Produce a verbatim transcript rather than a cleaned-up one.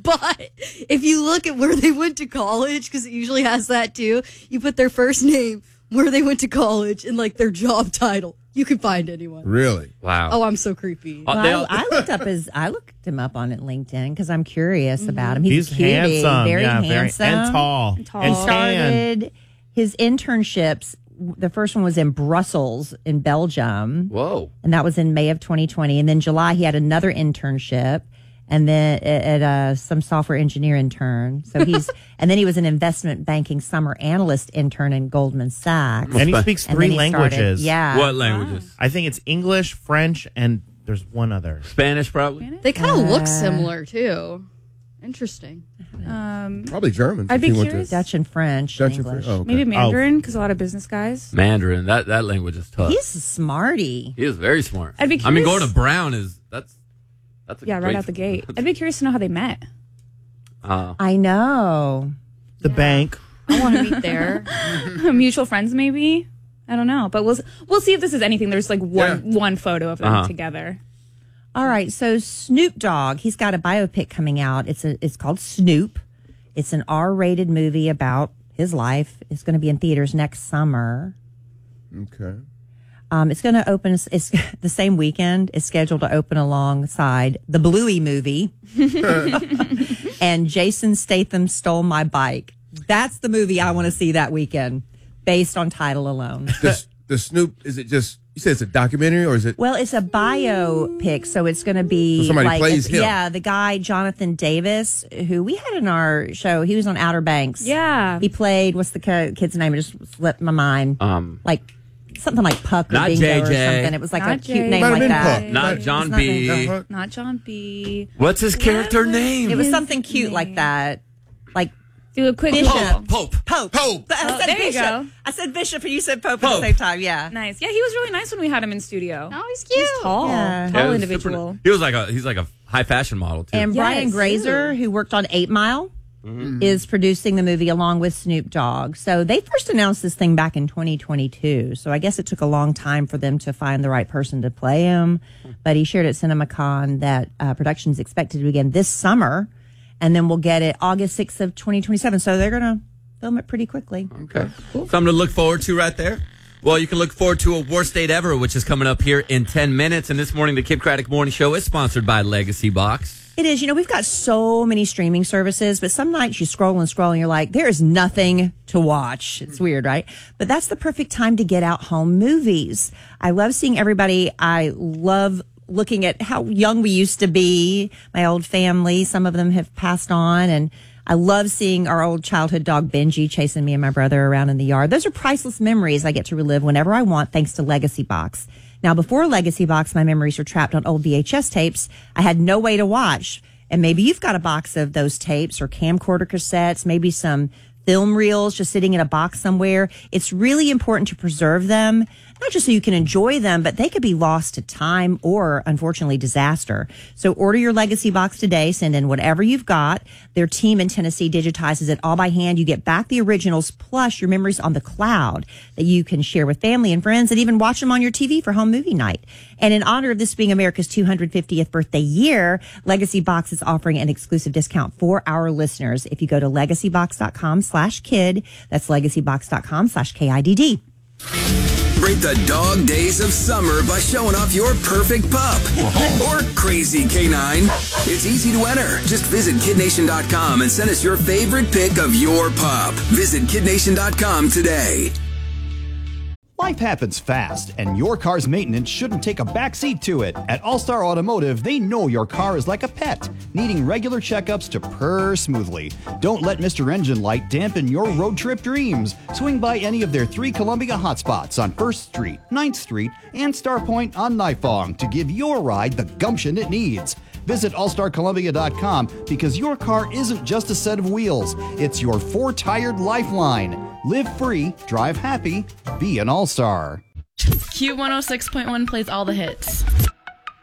But if you look at where they went to college, because it usually has that too, you put their first name, where they went to college, and like their job title. You can find anyone. Really? Wow. Oh, I'm so creepy. Well, I, I looked up his. I looked him up on LinkedIn because I'm curious mm-hmm. about him. He's, He's cutie, handsome, very yeah, handsome, very, and tall, and tall. and He started his internships. The first one was in Brussels, in Belgium. Whoa! And that was in May of twenty twenty. And then July, he had another internship. And then at, at uh, some software engineer intern. So he's, and then he was an investment banking summer analyst intern in Goldman Sachs. And he speaks three he languages. Started, yeah. What languages? I think it's English, French, and there's one other. Spanish, probably. They kind of Uh, look similar too. Interesting. Um, Probably German. I'd be If he went curious. to- Dutch and French, Dutch and English. French. Oh, okay. Maybe Mandarin, because a lot of business guys. Mandarin. That that language is tough. He's a smarty. He is very smart. I'd be I mean, curious- going to Brown is that's that's a Yeah, right great- out the gate. I'd be curious to know how they met. Uh, I know. The bank. I want to meet there. Mutual friends, maybe. I don't know, but we'll we'll see if this is anything. There's like one Yeah. one photo of them Uh-huh. together. All right, so Snoop Dogg, he's got a biopic coming out. It's a it's called Snoop. It's an R-rated movie about his life. It's going to be in theaters next summer. Okay. Um, it's going to open. It's the same weekend. It's scheduled to open alongside the Bluey movie, and Jason Statham Stole My Bike. That's the movie I want to see that weekend, based on title alone. The, the Snoop, is it just, you said it's a documentary or is it? Well, it's a biopic, so it's going to be So somebody like plays it's- him. yeah, the guy Jonathan Davis, who we had in our show. He was on Outer Banks. Yeah. he played. What's the co- kid's name? It just slipped my mind. um, Like something like Puck or Not Bingo J or J. something. It was like Not a J. cute name Might have like been that. Puck. not It's John not B. Uh-huh. Not John B. What's his character name? It was something cute like that, like Do a quick Bishop. Google. Pope. Pope. Pope. I Oh, said there you Bishop. go. I said Bishop, and you said Pope, at Pope. the same time. Yeah. Nice. Yeah, he was really nice when we had him in studio. Oh, he's cute. He's tall. Yeah. Tall Yeah, it was individual. super- he was like a he's like a high fashion model too. And Yes. Brian Grazer, who worked on Eight Mile, is producing the movie along with Snoop Dogg. So they first announced this thing back in twenty twenty-two. So I guess it took a long time for them to find the right person to play him. But he shared at CinemaCon that uh, production is expected to begin this summer, and then we'll get it August sixth of twenty twenty-seven. So they're going to film it pretty quickly. Okay. Something to look forward to right there. Well, you can look forward to a Worst Date Ever, which is coming up here in ten minutes. And this morning, the Kid Craddock Morning Show is sponsored by Legacy Box. It is. You know, we've got so many streaming services, but some nights you scroll and scroll and you're like, there is nothing to watch. It's weird, right? But that's the perfect time to get out home movies. I love seeing everybody. I love looking at how young we used to be, my old family. Some of them have passed on, and I love seeing our old childhood dog Benji chasing me and my brother around in the yard. Those are priceless memories I get to relive whenever I want, thanks to Legacy Box. Now, before Legacy Box, my memories were trapped on old V H S tapes. I had no way to watch. And maybe you've got a box of those tapes or camcorder cassettes, maybe some film reels just sitting in a box somewhere. It's really important to preserve them, not just so you can enjoy them, but they could be lost to time or, unfortunately, disaster. So order your Legacy Box today. Send in whatever you've got. Their team in Tennessee digitizes it all by hand. You get back the originals plus your memories on the cloud that you can share with family and friends and even watch them on your T V for home movie night. And in honor of this being America's two hundred fiftieth birthday year, Legacy Box is offering an exclusive discount for our listeners. If you go to legacybox.com slash kid, that's legacybox.com slash K I D D. Break the dog days of summer by showing off your perfect pup or crazy canine. It's easy to enter. Just visit kid nation dot com and send us your favorite pic of your pup. Visit kid nation dot com today. Life happens fast, and your car's maintenance shouldn't take a backseat to it. At All-Star Automotive, they know your car is like a pet, needing regular checkups to purr smoothly. Don't let Mister Engine Light dampen your road trip dreams. Swing by any of their three Columbia hotspots on first Street, ninth Street, and Starpoint on Nifong to give your ride the gumption it needs. Visit all star columbia dot com because your car isn't just a set of wheels. It's your four-tired lifeline. Live free, drive happy, be an all-star. Q one oh six point one plays all the hits.